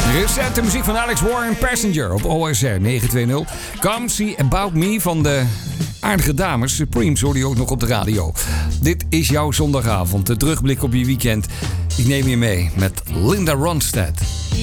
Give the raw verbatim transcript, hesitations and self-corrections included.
Recente muziek van Alex Warren, Passenger op O S R negen twee nul. Come See About Me van de aardige dames Supremes hoor je ook nog op de radio. Dit is jouw zondagavond, de terugblik op je weekend. Ik neem je mee met Linda Ronstadt.